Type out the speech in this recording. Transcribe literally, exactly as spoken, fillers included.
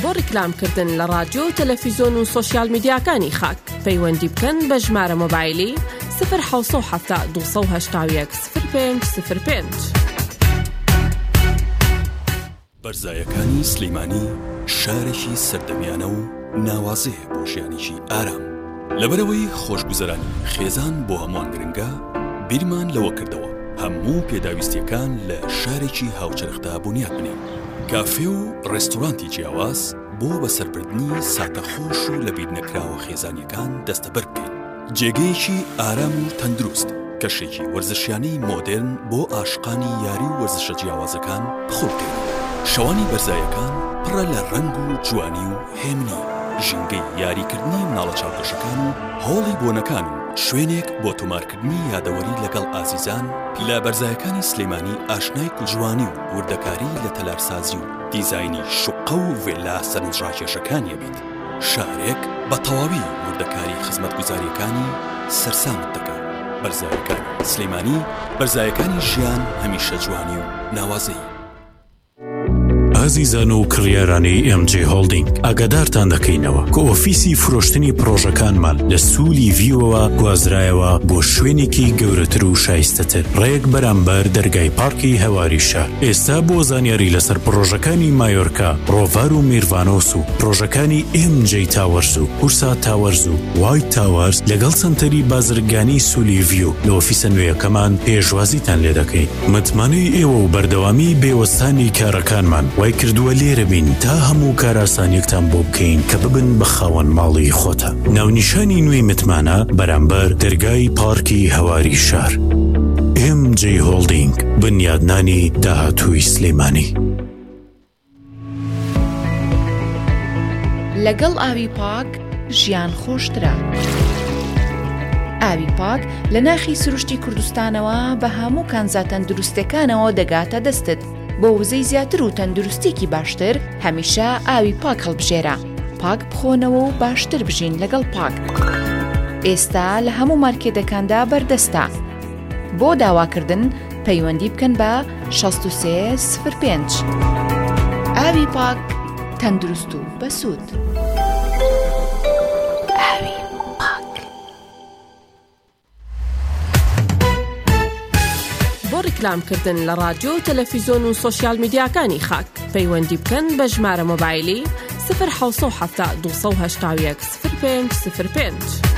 بۆ ڕیکلامکردن لە رادیۆ و تەلەڤیزۆن و سۆشیال میدیاکانی خاک پەیوەندی بکەن بە ژمارە مۆبایلی صفر حوت هەفتا دوو هەشتا و یەک صفر پێنج صفر پێنج. بەرزایەکانی سلەیمانی شارێکی سەردەمیانە و ناوازەیە بۆ ژیانێکی ئارام. لەبەرەوەی خۆشگوزەرانی خێزان بۆ هەمووان گرنگە، بیرمان لەوە کردەوە هەموو پێداویستیەکان لە شارێکی هاوچەرخدا بنیاد بنێن. کافێ و ڕێستۆرانتی جیاواز بۆ بەسەربردنی ساتەخۆش و لەبیر نەکراوە خێزانیەکان دەستەبەر بکەین. جێگەیەکی ئارام و تەندروست، کەشێکی وەرزشیانەی مۆدێرن بۆ عاشقانی یاری و وەرزشە جیاوازەکان بخۆ بکەین. شەوانی بەرزایەکان پڕە لە ڕەنگ و جوانی و هێمنی، ژینگەی یاریکردنی مناڵە چاوپێشەکان و هۆڵی بۆنەکان و شوێنێک بۆ تۆمارکردنی یادەوەری لەگەڵ ئازیزان. لە بەرزایەکانی سلەیمانی ئاشنای کوڵجوانی و وردەکاری لە تەلارسازی و دیزاینی شوقە و ڤێلا سەرنجڕاکێشەکانیە بیت. شارێک بە تەواوی وردەکاری خزمەتگوزاریەکانی سەرسامت دەکات. بەرزایەکانی سلەیمانی، بەرزایەکانی ژیان هەمیشە جوانی و ناوازەی. ئازیزان و کڕیارانی ئێم جێ هۆڵدینگ، ئاگادارتان دەکەینەوە کە ئۆفیسی فرۆشتنی پرۆژەکانمان لە سوولی ڤیوەوە گوازرایەوە بۆ شوێنێکی گەورەتر و شایستەتر ڕێک بەرامبەر دەرگای پارکی هەواری شار. ئێستا بۆ زانیاری لەسەر پرۆژەکانی مایۆرکا، ڕۆڤار و میرڤانۆس و پرۆژەکانی ئێم جێ تاوەرز و هورسا تاوەرز و وایت تاوەرز لەگەڵ سنتەری بازرگانی سوولی ڤیو لە ئۆفیسە نوێیەکەمان پێشوازیتان لێ دەکەین. متمانەی ئێوە و بەردەوامی بێوەستانی کارەکانمان وای کردووە لێرە بین تا هەموو کاراسانیەکتان بۆ بکەین کە ببن بە خاوەن ماڵی خۆتە. ناونیشانی نوێی متمانە بەرامبەر دەرگای پارکی هەواری شار. ئێم جێ هۆڵدینگ، بنیادنانی داهاتووی سلەیمانی. لەگەڵ ئاوی پاک ژیان خۆشترە. ئاوی پاک لە ناخی سروشتی کوردستانەوە بە هەموو کانزا تەندروستەکانەوە دەگاتە دەستت. بۆ وزەی زیاتر و تەندروستێکی باشتر هەمیشە ئاوی پاک هەڵبژێرە. پاک بخۆنەوە و باشتر بژین لەگەڵ پاک. ئێستا لە هەموو مارکێتەکاندا بەردەستە. بۆ داواکردن پەیوەندی بکەن بە شەست و سێ صفر پێنج. ئاوی پاک، تەندروست و بەسوود. ئاوی پاک. بۆ ڕیکلامکردن لە رادیۆ و تەلەڤیزۆن و سۆشیال میدیاکانی خاک پەیوەندی بکەن بە ژمارە مۆبایلی صفر حوت هەفتا دوو هەشتا و یەک صفر پێنج صفر پێنج.